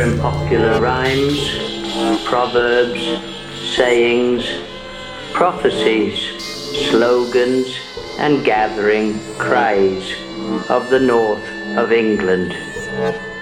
and popular rhymes, proverbs, sayings, prophecies, slogans, and gathering cries of the north of England.